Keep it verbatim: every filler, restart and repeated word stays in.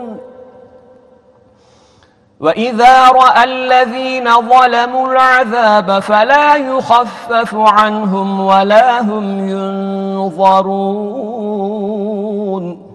وإذا رأى الذين ظلموا العذاب فلا يخفف عنهم ولا هم ينظرون